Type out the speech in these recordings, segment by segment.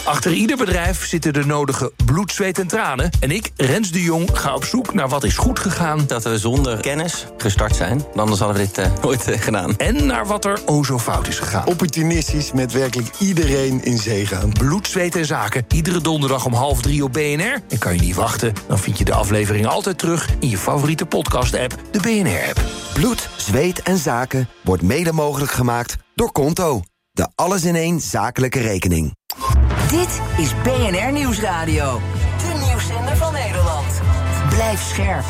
Achter ieder bedrijf zitten de nodige bloed, zweet en tranen. En ik, Rens de Jong, ga op zoek naar wat is goed gegaan. Dat we zonder kennis gestart zijn. Anders hadden we dit nooit gedaan. En naar wat er zo fout is gegaan. Opportunistisch met werkelijk iedereen in zee gaan. Bloed, zweet en zaken. Iedere donderdag om 2:30 op BNR. En kan je niet wachten, dan vind je de aflevering altijd terug in je favoriete podcast-app, de BNR-app. Bloed, zweet en zaken wordt mede mogelijk gemaakt door Konto. De alles-in-één zakelijke rekening. Dit is BNR Nieuwsradio. De nieuwszender van Nederland. Blijf scherp.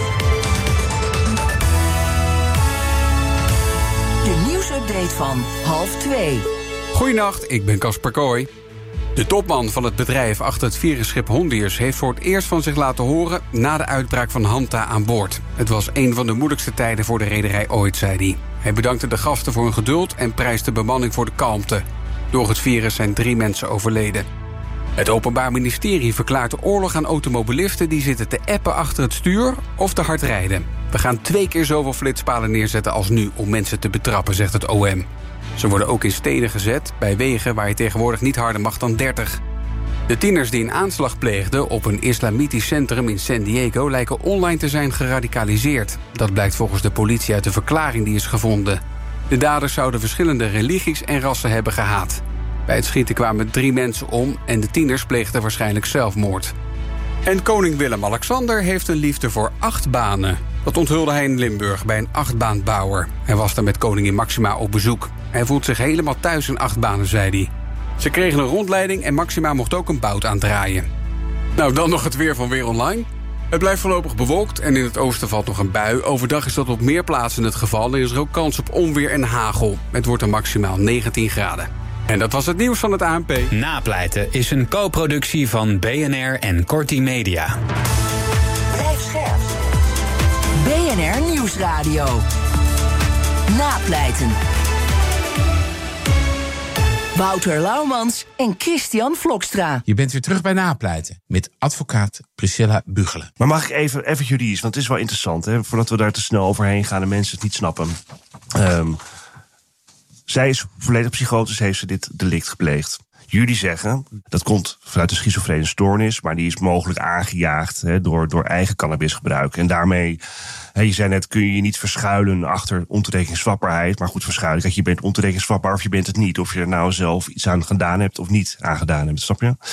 De nieuwsupdate van 1:30. Goedenacht, ik ben Casper Kooi. De topman van het bedrijf achter het virusschip Hondiers heeft voor het eerst van zich laten horen na de uitbraak van Hanta aan boord. Het was een van de moeilijkste tijden voor de rederij ooit, zei hij. Hij bedankte de gasten voor hun geduld en prijst de bemanning voor de kalmte. Door het virus zijn 3 mensen overleden. Het Openbaar Ministerie verklaart de oorlog aan automobilisten die zitten te appen achter het stuur of te hard rijden. We gaan 2 keer zoveel flitspalen neerzetten als nu om mensen te betrappen, zegt het OM. Ze worden ook in steden gezet, bij wegen waar je tegenwoordig niet harder mag dan 30. De tieners die een aanslag pleegden op een islamitisch centrum in San Diego lijken online te zijn geradicaliseerd. Dat blijkt volgens de politie uit de verklaring die is gevonden. De daders zouden verschillende religies en rassen hebben gehaat. Bij het schieten kwamen 3 mensen om en de tieners pleegden waarschijnlijk zelfmoord. En koning Willem-Alexander heeft een liefde voor achtbanen. Dat onthulde hij in Limburg bij een achtbaanbouwer. Hij was daar met koningin Maxima op bezoek. Hij voelt zich helemaal thuis in achtbanen, zei hij. Ze kregen een rondleiding en Maxima mocht ook een bout aandraaien. Nou, dan nog het weer van Weer Online. Het blijft voorlopig bewolkt en in het oosten valt nog een bui. Overdag is dat op meer plaatsen het geval. Er is er ook kans op onweer en hagel. Het wordt er maximaal 19 graden. En dat was het nieuws van het ANP. Napleiten is een co-productie van BNR en Corti Media. Blijf scherp. BNR Nieuwsradio. Napleiten. Wouter Laumans en Christian Vlokstra. Je bent weer terug bij Napleiten met advocaat Priscilla Bugelen. Maar mag ik even juridisch, want het is wel interessant, hè, voordat we daar te snel overheen gaan en mensen het niet snappen. Zij is volledig psychotisch, heeft ze dit delict gepleegd. Jullie zeggen, dat komt vanuit de schizofrene stoornis, maar die is mogelijk aangejaagd door eigen cannabisgebruik. En daarmee, je zei net, kun je je niet verschuilen achter ontoerekeningsvatbaarheid. Maar goed, verschuilen, kijk, je bent ontoerekeningsvatbaar of je bent het niet. Of je er nou zelf iets aan gedaan hebt of niet aan gedaan hebt, snap je?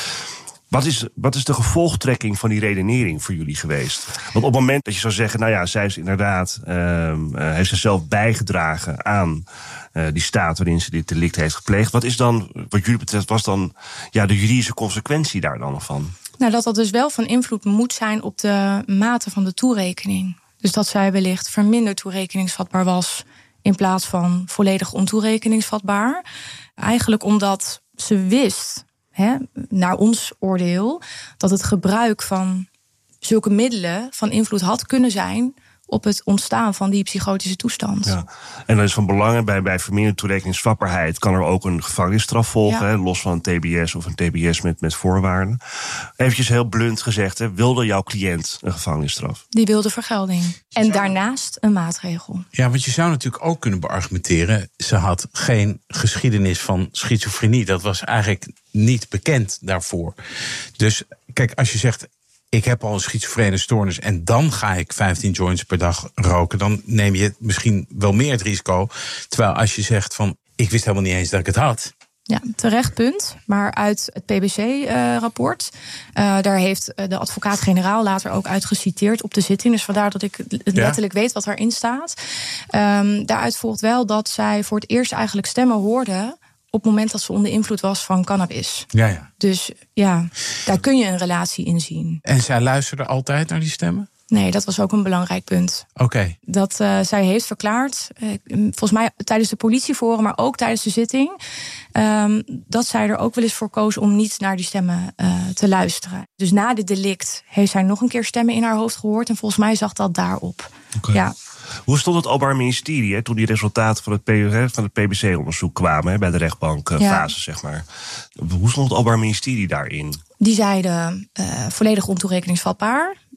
Wat is de gevolgtrekking van die redenering voor jullie geweest? Want op het moment dat je zou zeggen, nou ja, zij is inderdaad, heeft zichzelf bijgedragen aan die staat waarin ze dit delict heeft gepleegd. Wat is dan, wat jullie betreft, was dan de juridische consequentie daar dan nog van? Nou, dat dus wel van invloed moet zijn op de mate van de toerekening. Dus dat zij wellicht verminderd toerekeningsvatbaar was in plaats van volledig ontoerekeningsvatbaar. Eigenlijk omdat ze wist, naar ons oordeel, dat het gebruik van zulke middelen van invloed had kunnen zijn op het ontstaan van die psychotische toestand. Ja. En dat is van belang, bij verminderde toerekeningsvatbaarheid kan er ook een gevangenisstraf volgen, los van een TBS of een TBS met voorwaarden. Eventjes heel blunt gezegd, wilde jouw cliënt een gevangenisstraf? Die wilde vergelding. En daarnaast een maatregel. Ja, want je zou natuurlijk ook kunnen beargumenteren, ze had geen geschiedenis van schizofrenie. Dat was eigenlijk niet bekend daarvoor. Dus kijk, als je zegt, ik heb al een schizofrene stoornis en dan ga ik 15 joints per dag roken, dan neem je misschien wel meer het risico. Terwijl als je zegt van, ik wist helemaal niet eens dat ik het had. Ja, terecht punt. Maar uit het PBC-rapport, daar heeft de advocaat-generaal later ook uit geciteerd op de zitting. Dus vandaar dat ik letterlijk weet wat daarin staat. Daaruit volgt wel dat zij voor het eerst eigenlijk stemmen hoorde op het moment dat ze onder invloed was van cannabis. Ja. Dus daar kun je een relatie in zien. En zij luisterde altijd naar die stemmen? Nee, dat was ook een belangrijk punt. Oké. Dat zij heeft verklaard, volgens mij tijdens de politieforum, maar ook tijdens de zitting, dat zij er ook wel eens voor koos om niet naar die stemmen te luisteren. Dus na dit delict heeft zij nog een keer stemmen in haar hoofd gehoord en volgens mij zag dat daarop. Okay. Ja. Hoe stond het Openbaar Ministerie toen die resultaten van het PBC-onderzoek kwamen, bij de rechtbankfase, zeg maar? Hoe stond het Openbaar Ministerie daarin? Die zeiden volledig ontoerekeningsvatbaar.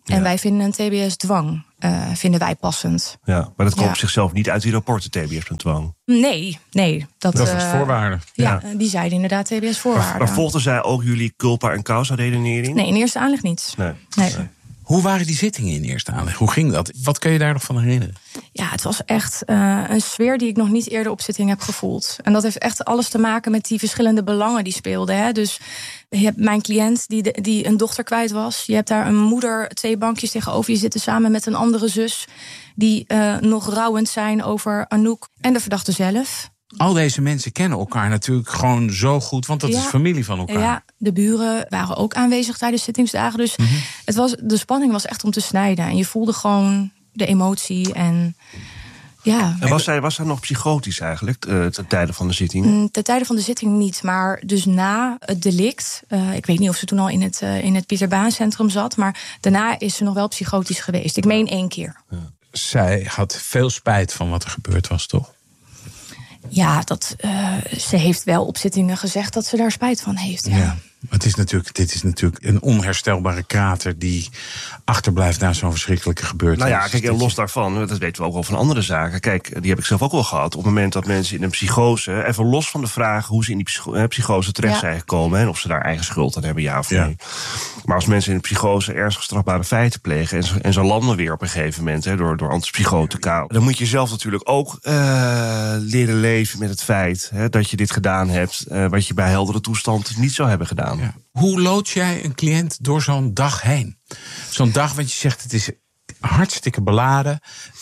En wij vinden een TBS-dwang vinden wij passend. Ja, maar dat komt op zichzelf niet uit die rapporten, TBS-dwang. Nee. Dat was voorwaarde. Ja, die zeiden inderdaad TBS-voorwaarden. Maar volgden zij ook jullie culpa- en causa-redenering? Nee, in eerste aanleg niet. Nee. Hoe waren die zittingen in eerste aanleg? Hoe ging dat? Wat kun je daar nog van herinneren? Ja, het was echt een sfeer die ik nog niet eerder op zitting heb gevoeld. En dat heeft echt alles te maken met die verschillende belangen die speelden. Hè. Dus je hebt mijn cliënt die een dochter kwijt was. Je hebt daar een moeder, 2 bankjes tegenover je zitten samen met een andere zus die nog rouwend zijn over Anouk en de verdachte zelf. Al deze mensen kennen elkaar natuurlijk gewoon zo goed, want dat is familie van elkaar. Ja, de buren waren ook aanwezig tijdens zittingsdagen. Dus de spanning was echt om te snijden. En je voelde gewoon de emotie en ja. En was hij nog psychotisch eigenlijk, ten tijde van de zitting? Ten tijde van de zitting niet, maar dus na het delict. Ik weet niet of ze toen al in het Pieter Baan Centrum zat, maar daarna is ze nog wel psychotisch geweest. Ik meen 1 keer. Ja. Zij had veel spijt van wat er gebeurd was, toch? Ja, ze heeft wel op zittingen gezegd dat ze daar spijt van heeft. Ja. Dit is natuurlijk een onherstelbare krater die achterblijft na zo'n verschrikkelijke gebeurtenis. Nou ja, kijk, en los daarvan, dat weten we ook wel van andere zaken. Kijk, die heb ik zelf ook wel gehad. Op het moment dat mensen in een psychose, even los van de vraag hoe ze in die psychose terecht zijn gekomen, en of ze daar eigen schuld aan hebben, ja of nee. Maar als mensen in een psychose ernstig strafbare feiten plegen en ze landen weer op een gegeven moment door antipsychotica, dan moet je zelf natuurlijk ook leren leven met het feit dat je dit gedaan hebt, wat je bij heldere toestand niet zou hebben gedaan. Ja. Hoe lood jij een cliënt door zo'n dag heen? Zo'n dag, want je zegt het is hartstikke beladen.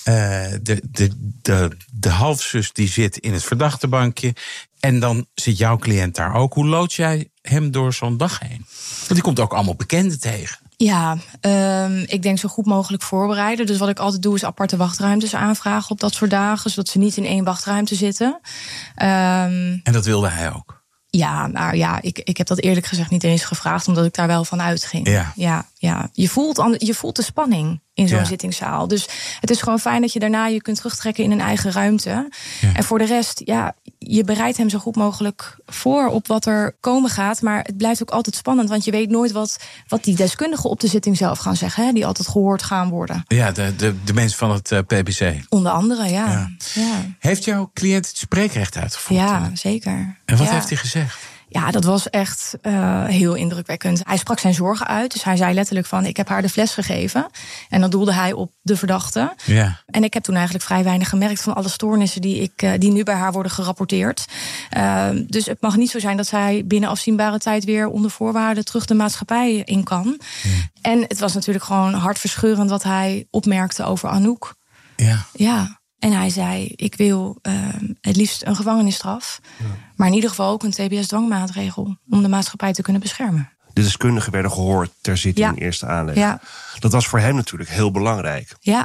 De halfzus die zit in het verdachtebankje. En dan zit jouw cliënt daar ook. Hoe lood jij hem door zo'n dag heen? Want die komt ook allemaal bekenden tegen. Ja, ik denk zo goed mogelijk voorbereiden. Dus wat ik altijd doe is aparte wachtruimtes aanvragen op dat soort dagen. Zodat ze niet in 1 wachtruimte zitten. En dat wilde hij ook? Ja, nou ja, ik heb dat eerlijk gezegd niet eens gevraagd, omdat ik daar wel van uitging. Ja. Je voelt de spanning in zo'n zittingszaal. Dus het is gewoon fijn dat je daarna je kunt terugtrekken in een eigen ruimte. Ja. En voor de rest, je bereidt hem zo goed mogelijk voor op wat er komen gaat. Maar het blijft ook altijd spannend, want je weet nooit wat die deskundigen op de zitting zelf gaan zeggen. Hè, die altijd gehoord gaan worden. Ja, de mensen van het PBC. Onder andere, ja. Heeft jouw cliënt het spreekrecht uitgevoerd? Ja, zeker. En wat heeft hij gezegd? Ja, dat was echt heel indrukwekkend. Hij sprak zijn zorgen uit. Dus hij zei letterlijk van, ik heb haar de fles gegeven. En dan doelde hij op de verdachte. Ja. En ik heb toen eigenlijk vrij weinig gemerkt van alle stoornissen die nu bij haar worden gerapporteerd. Dus het mag niet zo zijn dat zij binnen afzienbare tijd weer onder voorwaarden terug de maatschappij in kan. Ja. En het was natuurlijk gewoon hartverscheurend wat hij opmerkte over Anouk. Ja. En hij zei, ik wil het liefst een gevangenisstraf. Ja. Maar in ieder geval ook een TBS-dwangmaatregel om de maatschappij te kunnen beschermen. De deskundigen werden gehoord ter zitting in eerste aanleg. Ja. Dat was voor hem natuurlijk heel belangrijk. Ja.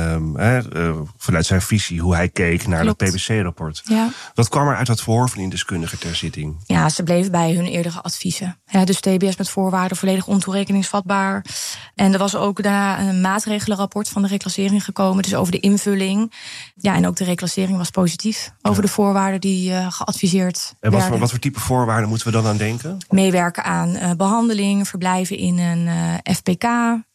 Vanuit zijn visie, hoe hij keek naar het PBC-rapport. Ja. Wat kwam er uit dat verhoor van die deskundigen ter zitting? Ja, ze bleven bij hun eerdere adviezen. Dus TBS met voorwaarden, volledig ontoerekeningsvatbaar. En er was ook daarna een maatregelenrapport van de reclassering gekomen. Dus over de invulling. Ja, en ook de reclassering was positief. Over de voorwaarden die geadviseerd werden. En wat voor type voorwaarden moeten we dan aan denken? Meewerken aan behandeling, verblijven in een FPK.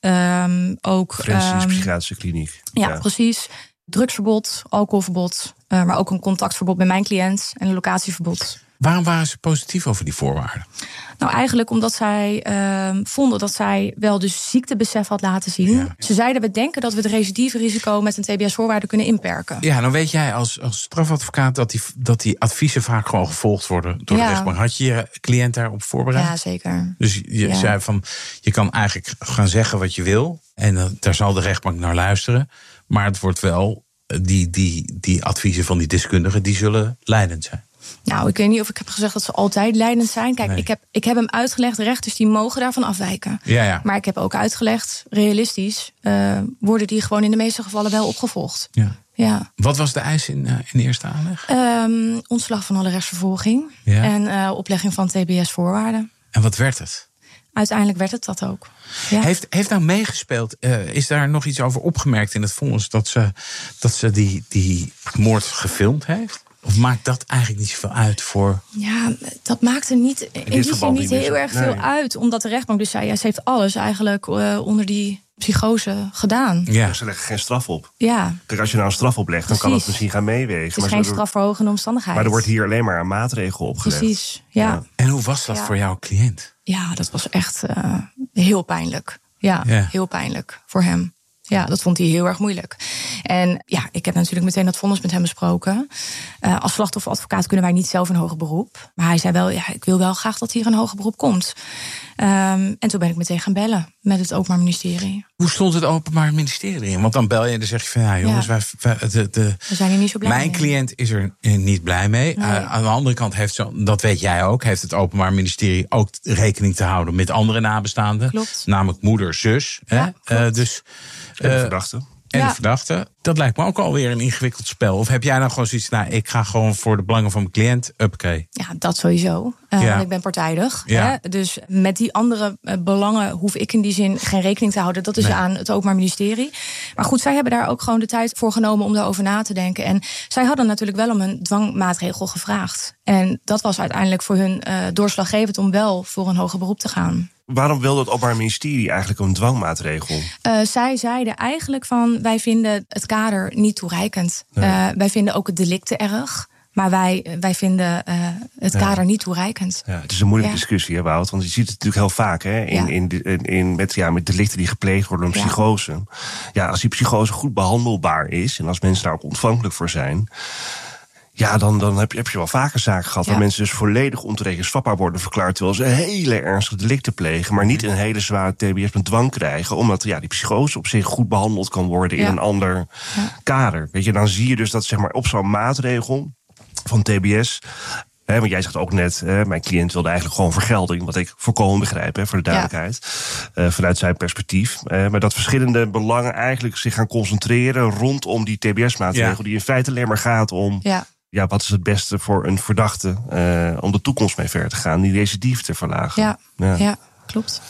Ook forensische psychiatrische kliniek. Ja, precies. Drugsverbod, alcoholverbod. Maar ook een contactverbod bij mijn cliënt en een locatieverbod. Waarom waren ze positief over die voorwaarden? Nou, eigenlijk omdat zij vonden dat zij wel dus ziektebesef had laten zien. Ja. Ze zeiden, we denken dat we het recidiverisico met een TBS-voorwaarde kunnen inperken. Ja, dan weet jij als strafadvocaat dat die adviezen vaak gewoon gevolgd worden door de rechtbank. Had je je cliënt daarop voorbereid? Ja, zeker. Dus je zei van, je kan eigenlijk gaan zeggen wat je wil. En daar zal de rechtbank naar luisteren. Maar het wordt wel, die adviezen van die deskundigen, die zullen leidend zijn. Nou, ik weet niet of ik heb gezegd dat ze altijd leidend zijn. Kijk, ik heb hem uitgelegd, rechters die mogen daarvan afwijken. Ja. Maar ik heb ook uitgelegd, realistisch, worden die gewoon in de meeste gevallen wel opgevolgd. Ja. Wat was de eis in eerste aanleg? Ontslag van alle rechtsvervolging en oplegging van TBS-voorwaarden. En wat werd het? Uiteindelijk werd het dat ook. Ja. Heeft nou meegespeeld? Is daar nog iets over opgemerkt in het vonnis dat ze die moord gefilmd heeft? Of maakt dat eigenlijk niet zoveel uit voor? Ja, dat maakte niet heel erg veel uit. Omdat de rechtbank dus zei, ze heeft alles eigenlijk onder die psychose gedaan. Ja. Ze leggen geen straf op. Ja. Kijk, als je nou een straf oplegt, dan kan het misschien gaan meewegen. Het is geen strafverhogende omstandigheid. Maar er wordt hier alleen maar een maatregel opgelegd. Precies, ja. En hoe was dat voor jouw cliënt? Ja, dat was echt heel pijnlijk. Ja, heel pijnlijk voor hem. Ja, dat vond hij heel erg moeilijk. En ja, ik heb natuurlijk meteen dat vonnis met hem besproken. Als slachtofferadvocaat kunnen wij niet zelf een hoger beroep. Maar hij zei wel, ik wil wel graag dat hier een hoger beroep komt. En toen ben ik meteen gaan bellen met het Openbaar Ministerie. Hoe stond het Openbaar Ministerie erin? Want dan bel je en dan zeg je van, ja jongens, we zijn hier niet zo blij mee. Mijn cliënt is er niet blij mee. Nee. Aan de andere kant dat weet jij ook, heeft het Openbaar Ministerie ook rekening te houden met andere nabestaanden. Klopt. Namelijk moeder, zus. Ja, dus En de verdachte. En de verdachte. Dat lijkt me ook alweer een ingewikkeld spel. Of heb jij dan gewoon zoiets, ik ga gewoon voor de belangen van mijn cliënt, uppakee. Ja, dat sowieso. Want ik ben partijdig. Ja. Hè? Dus met die andere belangen hoef ik in die zin geen rekening te houden. Dat is aan het Openbaar Ministerie. Maar goed, zij hebben daar ook gewoon de tijd voor genomen om daarover na te denken. En zij hadden natuurlijk wel om een dwangmaatregel gevraagd. En dat was uiteindelijk voor hun doorslaggevend om wel voor een hoger beroep te gaan. Waarom wilde het Openbaar Ministerie eigenlijk een dwangmaatregel? Zij zeiden eigenlijk van, wij vinden het kader niet toereikend. Wij vinden ook het delict te erg. Maar wij vinden het kader niet toereikend. Ja, het is een moeilijke discussie, hè, Wout? Want je ziet het natuurlijk heel vaak hè, met delicten die gepleegd worden door psychose. Ja, als die psychose goed behandelbaar is en als mensen daar ook ontvankelijk voor zijn, ja, dan heb je wel vaker zaken gehad waar mensen dus volledig ontoerekeningsvatbaar worden verklaard, terwijl ze hele ernstige delicten plegen, maar niet een hele zware TBS met dwang krijgen, omdat die psychose op zich goed behandeld kan worden in een ander kader. Weet je, dan zie je dus dat zeg maar op zo'n maatregel van TBS. Want jij zegt ook net, mijn cliënt wilde eigenlijk gewoon vergelding, wat ik volkomen begrijp, voor de duidelijkheid, vanuit zijn perspectief. Maar dat verschillende belangen eigenlijk zich gaan concentreren rondom die TBS-maatregel, die in feite alleen maar gaat om, wat is het beste voor een verdachte om de toekomst mee verder te gaan, die recidief te verlagen. Ja, klopt.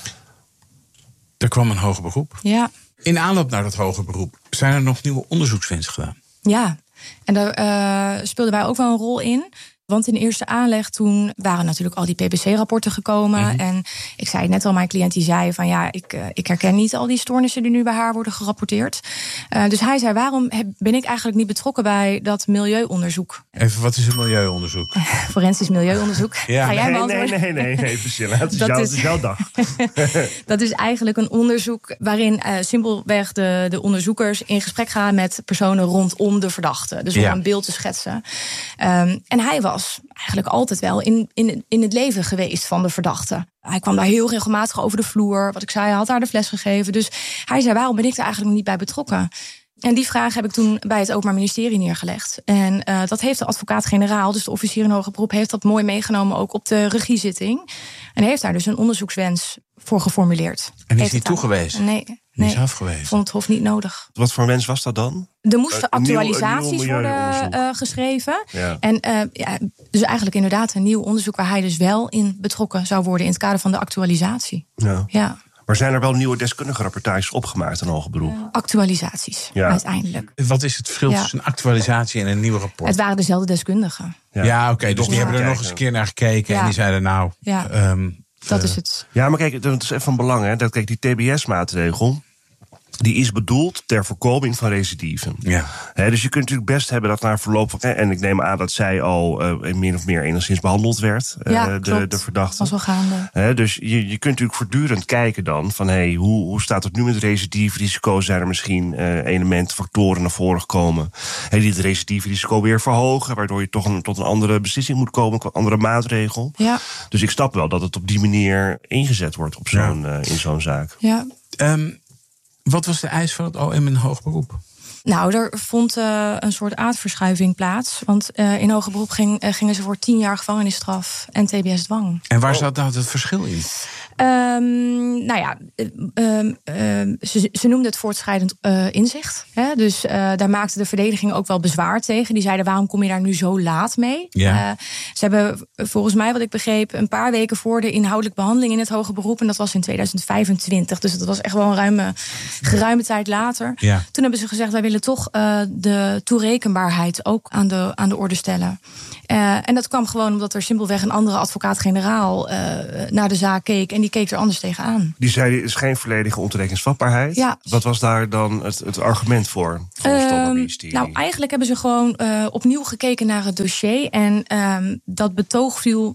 Er kwam een hoger beroep. Ja. In aanloop naar dat hoger beroep zijn er nog nieuwe onderzoekswensen gedaan. Ja, en daar speelden wij ook wel een rol in. Want in de eerste aanleg toen waren natuurlijk al die PBC-rapporten gekomen. En ik zei net al, mijn cliënt die zei van ik herken niet al die stoornissen die nu bij haar worden gerapporteerd. Dus hij zei, waarom ben ik eigenlijk niet betrokken bij dat milieuonderzoek? Even, wat is een milieuonderzoek? Forensisch milieuonderzoek. Ja. Ga jij beantwoorden? Nee, Priscilla, het is jouw dag. Dat is eigenlijk een onderzoek waarin simpelweg de onderzoekers in gesprek gaan met personen rondom de verdachte. Dus om een beeld te schetsen. En hij was eigenlijk altijd wel in het leven geweest van de verdachte. Hij kwam daar heel regelmatig over de vloer. Wat ik zei, hij had haar de fles gegeven. Dus hij zei, waarom ben ik er eigenlijk niet bij betrokken? En die vraag heb ik toen bij het Openbaar Ministerie neergelegd. En dat heeft de advocaat-generaal, dus de officier in hoger beroep, heeft dat mooi meegenomen ook op de regiezitting. En heeft daar dus een onderzoekswens voor geformuleerd. En is die toegewezen? Nee. Die is afgewezen. Vond het Hof niet nodig. Wat voor wens was dat dan? Er moesten actualisaties worden geschreven. Ja. En dus eigenlijk inderdaad een nieuw onderzoek waar hij dus wel in betrokken zou worden in het kader van de actualisatie. Ja. Maar zijn er wel nieuwe deskundige rapportages opgemaakt in hoger beroep? Actualisaties, uiteindelijk. Wat is het verschil tussen een actualisatie en een nieuw rapport? Het waren dezelfde deskundigen. Ja, oké. Dus die hebben er nog eens een keer naar gekeken en die zeiden dat is het. Ja, maar kijk, dat is even van belang, hè. Dat, kijk, die TBS-maatregel, die is bedoeld ter voorkoming van recidieven. Ja. Dus je kunt natuurlijk best hebben dat na verloop van, en ik neem aan dat zij al min of meer enigszins behandeld werd, de verdachte. Was wel gaande. Dus je kunt natuurlijk voortdurend kijken dan van hoe staat het nu met recidiefrisico? Zijn er misschien elementen, factoren naar voren gekomen die het recidiefrisico weer verhogen, waardoor je toch tot een andere beslissing moet komen, een andere maatregel. Ja. Dus ik snap wel dat het op die manier ingezet wordt op in zo'n zaak. Ja. Wat was de eis van het OM in hoger beroep? Nou, er vond een soort aardverschuiving plaats. Want in hoger beroep gingen ze voor 10 jaar gevangenisstraf en TBS-dwang. En waar zat nou het verschil in? Ze noemden het voortschrijdend inzicht. Hè? Dus daar maakte de verdediging ook wel bezwaar tegen. Die zeiden, waarom kom je daar nu zo laat mee? Ja. Ze hebben volgens mij, wat ik begreep, een paar weken voor de inhoudelijke behandeling in het hoger beroep. En dat was in 2025. Dus dat was echt wel een geruime tijd later. Ja. Toen hebben ze gezegd, wij willen willen toch de toerekenbaarheid ook aan de orde stellen. En dat kwam gewoon omdat er simpelweg een andere advocaat-generaal naar de zaak keek. En die keek er anders tegenaan. Die zei, er is geen volledige ontoerekeningsvatbaarheid. Ja. Wat was daar dan het argument voor? Nou, eigenlijk hebben ze gewoon opnieuw gekeken naar het dossier. En dat betoog viel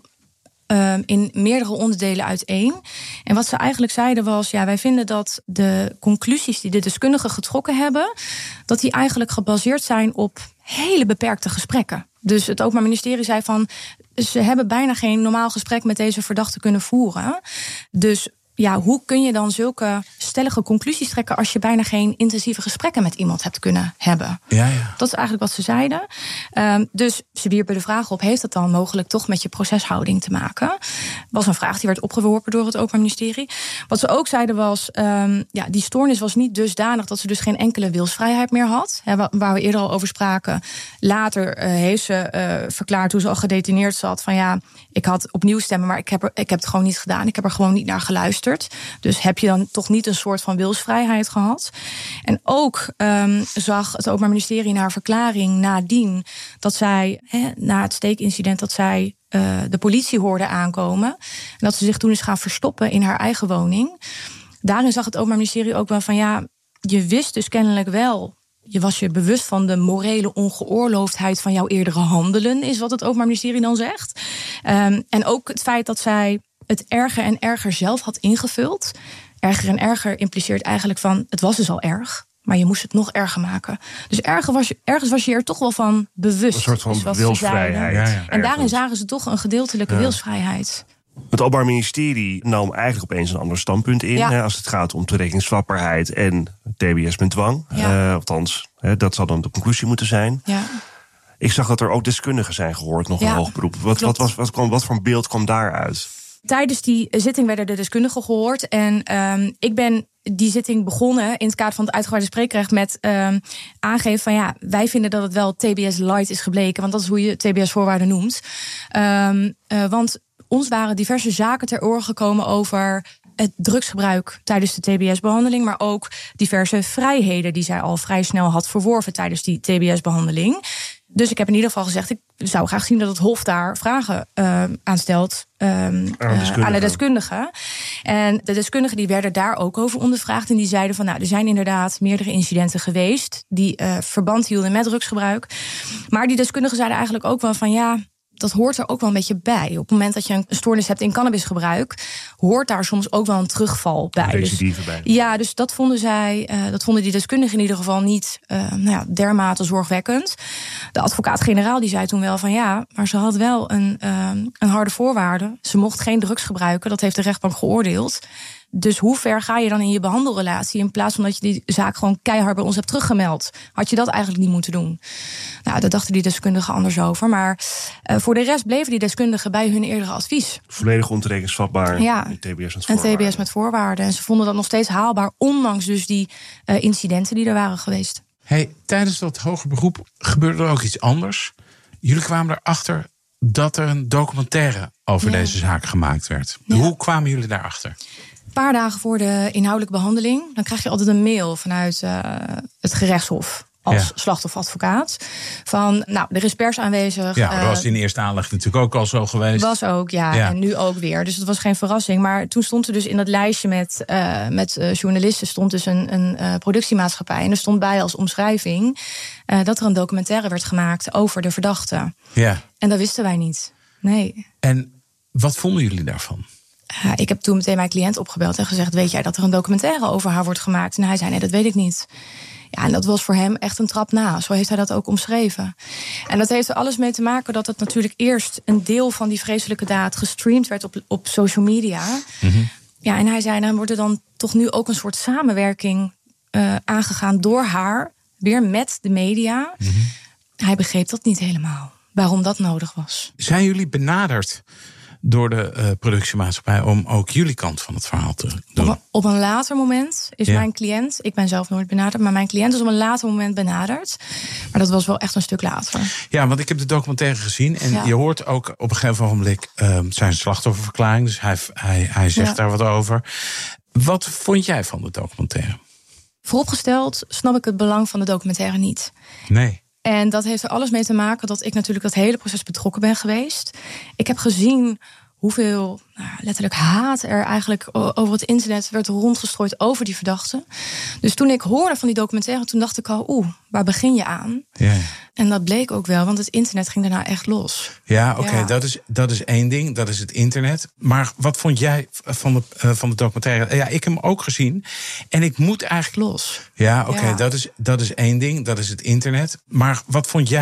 in meerdere onderdelen uiteen. En wat ze eigenlijk zeiden was, wij vinden dat de conclusies die de deskundigen getrokken hebben, dat die eigenlijk gebaseerd zijn op hele beperkte gesprekken. Dus het Openbaar Ministerie zei van, ze hebben bijna geen normaal gesprek met deze verdachte kunnen voeren. Dus hoe kun je dan zulke stellige conclusies trekken als je bijna geen intensieve gesprekken met iemand hebt kunnen hebben? Ja. Dat is eigenlijk wat ze zeiden. Dus ze wierpen de vraag op, heeft dat dan mogelijk toch met je proceshouding te maken? Was een vraag die werd opgeworpen door het Openbaar Ministerie. Wat ze ook zeiden was, die stoornis was niet dusdanig dat ze dus geen enkele wilsvrijheid meer had. Waar we eerder al over spraken. Later heeft ze verklaard, toen ze al gedetineerd zat, van ik had opnieuw stemmen, maar ik heb het gewoon niet gedaan. Ik heb er gewoon niet naar geluisterd. Dus heb je dan toch niet een soort van wilsvrijheid gehad? En ook zag het Openbaar Ministerie naar verklaring nadien dat zij, na het steekincident, dat zij de politie hoorde aankomen. En dat ze zich toen is gaan verstoppen in haar eigen woning. Daarin zag het Openbaar Ministerie ook wel van, je wist dus kennelijk wel, je was je bewust van de morele ongeoorloofdheid van jouw eerdere handelen, is wat het Openbaar Ministerie dan zegt. En ook het feit dat zij het erger en erger zelf had ingevuld. Erger en erger impliceert eigenlijk van, het was dus al erg, maar je moest het nog erger maken. Dus ergens was je er toch wel van bewust. Een soort van wilsvrijheid. En daarin zagen ze toch een gedeeltelijke wilsvrijheid. Het Openbaar Ministerie nam eigenlijk opeens een ander standpunt in. Als het gaat om toerekeningsvatbaarheid en TBS met dwang. Althans, dat zal dan de conclusie moeten zijn. Ja. Ik zag dat er ook deskundigen zijn gehoord, nog een hoog beroep. Wat voor een beeld kwam daaruit? Tijdens die zitting werden de deskundigen gehoord. En ik ben die zitting begonnen in het kader van het uitgebreide spreekrecht met aangeven van wij vinden dat het wel TBS light is gebleken. Want dat is hoe je TBS-voorwaarden noemt. Want ons waren diverse zaken ter oren gekomen over het drugsgebruik tijdens de TBS-behandeling, maar ook diverse vrijheden die zij al vrij snel had verworven tijdens die TBS-behandeling. Dus ik heb in ieder geval gezegd, ik zou graag zien dat het Hof daar vragen aan stelt aan de deskundigen. En de deskundigen die werden daar ook over ondervraagd. En die zeiden van, er zijn inderdaad meerdere incidenten geweest die verband hielden met drugsgebruik. Maar die deskundigen zeiden eigenlijk ook wel van, dat hoort er ook wel een beetje bij. Op het moment dat je een stoornis hebt in cannabisgebruik, hoort daar soms ook wel een terugval bij. Recidive bij. Ja, dus dat vonden zij, dat vonden die deskundigen in ieder geval niet dermate zorgwekkend. De advocaat-generaal die zei toen wel van maar ze had wel een harde voorwaarde. Ze mocht geen drugs gebruiken, dat heeft de rechtbank geoordeeld. Dus hoe ver ga je dan in je behandelrelatie in plaats van dat je die zaak gewoon keihard bij ons hebt teruggemeld? Had je dat eigenlijk niet moeten doen? Nou, daar dachten die deskundigen anders over. Maar voor de rest bleven die deskundigen bij hun eerdere advies. Volledig ontoerekeningsvatbaar. En TBS met voorwaarden. En TBS met voorwaarden. En ze vonden dat nog steeds haalbaar, ondanks dus die incidenten die er waren geweest. Tijdens dat hoger beroep gebeurde er ook iets anders. Jullie kwamen erachter dat er een documentaire over deze zaak gemaakt werd. Hoe kwamen jullie daarachter? Een paar dagen voor de inhoudelijke behandeling, dan krijg je altijd een mail vanuit het gerechtshof als slachtofferadvocaat. Van, er is pers aanwezig. Ja, dat was in eerste aanleg natuurlijk ook al zo geweest. Was ook, en nu ook weer. Dus het was geen verrassing. Maar toen stond er dus in dat lijstje met journalisten stond dus een productiemaatschappij. En er stond bij als omschrijving dat er een documentaire werd gemaakt over de verdachte. Ja. En dat wisten wij niet. Nee. En wat vonden jullie daarvan? Ik heb toen meteen mijn cliënt opgebeld en gezegd, weet jij dat er een documentaire over haar wordt gemaakt? En hij zei, nee, dat weet ik niet. Ja, en dat was voor hem echt een trap na. Zo heeft hij dat ook omschreven. En dat heeft er alles mee te maken dat het natuurlijk eerst een deel van die vreselijke daad gestreamd werd op social media. Mm-hmm. Ja, en hij zei, dan wordt er dan toch nu ook een soort samenwerking aangegaan door haar, weer met de media. Mm-hmm. Hij begreep dat niet helemaal, waarom dat nodig was. Zijn jullie benaderd door de productiemaatschappij om ook jullie kant van het verhaal te doen? Op een later moment is mijn cliënt, ik ben zelf nooit benaderd, maar mijn cliënt is op een later moment benaderd. Maar dat was wel echt een stuk later. Ja, want ik heb de documentaire gezien en je hoort ook op een gegeven ogenblik zijn slachtofferverklaring. Dus hij zegt daar wat over. Wat vond jij van de documentaire? Vooropgesteld snap ik het belang van de documentaire niet. Nee. En dat heeft er alles mee te maken dat ik natuurlijk dat hele proces betrokken ben geweest. Ik heb gezien hoeveel letterlijk haat er eigenlijk over het internet werd rondgestrooid over die verdachten. Dus toen ik hoorde van die documentaire, toen dacht ik al, waar begin je aan? Ja. En dat bleek ook wel, want het internet ging daarna echt los. Ja, oké, dat is één ding, dat is het internet. Maar wat vond jij van de documentaire? Ja, ik heb hem ook gezien. En ik moet eigenlijk los. Ja, oké, dat is één ding, dat is het internet. Maar wat vond jij